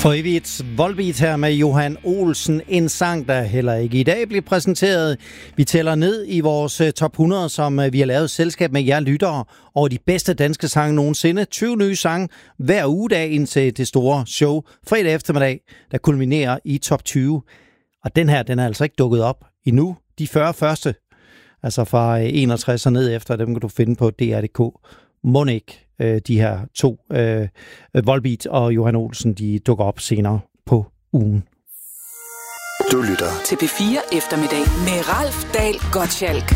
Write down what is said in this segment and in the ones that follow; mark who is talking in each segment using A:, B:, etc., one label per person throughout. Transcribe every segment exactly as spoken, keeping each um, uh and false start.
A: For evigt Volbeat her med Johan Olsen. En sang, der heller ikke i dag bliver præsenteret. Vi tæller ned i vores top hundrede, som vi har lavet selskab med jer lyttere, over de bedste danske sange nogensinde. tyve nye sange hver ugedag indtil det store show fredag eftermiddag, der kulminerer i top tyve. Og den her, den er altså ikke dukket op endnu. De fyrre første, altså fra enogtres og ned efter, dem kan du finde på D R punktum D K. Må ikke de her to, øh, Volbeat og Johan Olsen, de dukker op senere på ugen.
B: Du lytter
C: til P fire eftermiddag med Ralf Dahl Gottschalk.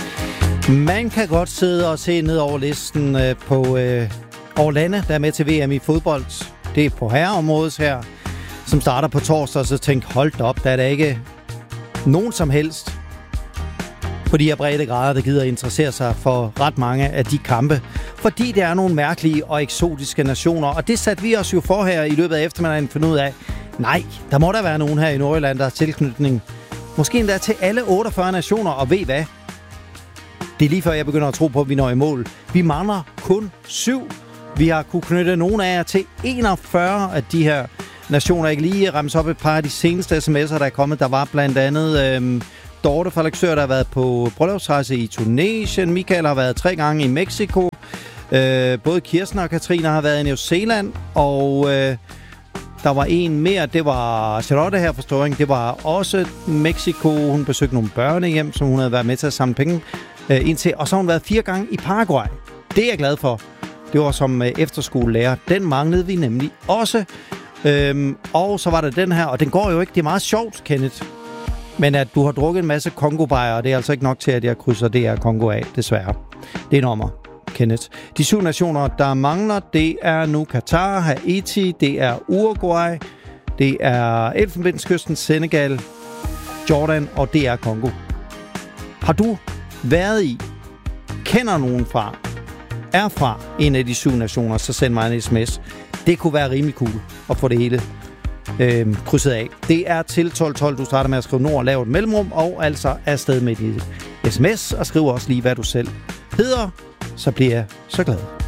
A: Man kan godt sidde og se ned over listen øh, på øh, over lande, der er med til V M i fodbold. Det er på herreområdet her, som starter på torsdag, og så tænk, hold da op, der er der ikke nogen som helst på de her brede grader, der gider interessere sig for ret mange af de kampe. Fordi det er nogle mærkelige og eksotiske nationer. Og det satte vi os jo for her i løbet af eftermiddagen for ud af. Nej, der må der være nogen her i Nordjylland, der har tilknytning. Måske endda til alle otteogfyrre nationer. Og ved hvad? Det er lige før jeg begynder at tro på, at vi når i mål. Vi mangler kun syv. Vi har kunne knytte nogle af jer til enogfyrre af de her nationer. Jeg kan lige remse op et par af de seneste sms'er, der er kommet. Der var blandt andet Øhm, Dorte fra Løgstør, der har været på bryllupsrejse i Tunesien. Michael har været tre gange i Mexico. Øh, både Kirsten og Katrine har været i New Zealand. Og øh, der var en mere, det var Charlotte her fra Støring. Det var også Mexico. Hun besøgte nogle børnehjem, som hun havde været med til at samle penge øh, ind til. Og så har hun været fire gange i Paraguay. Det er jeg glad for. Det var som øh, efterskolelærer. Den manglede vi nemlig også. Øhm, og så var der den her, og den går jo ikke. Det er meget sjovt, Kenneth. Men at du har drukket en masse Congo-bajer, det er altså ikke nok til, at jeg krydser det her Congo af, desværre. Det er nummer, Kenneth. De syv nationer, der mangler, det er nu Katar, Haiti, det er Uruguay, det er Elfenbenskysten, Senegal, Jordan, og det er Congo. Har du været i, kender nogen fra, er fra en af de syv nationer, så send mig en sms. Det kunne være rimelig cool at få det hele Øhm, krydset af. Det er til tolv tolv. Du starter med at skrive nord, lave et mellemrum, og altså afsted med dit sms, og skriv også lige, hvad du selv hedder, så bliver jeg så glad.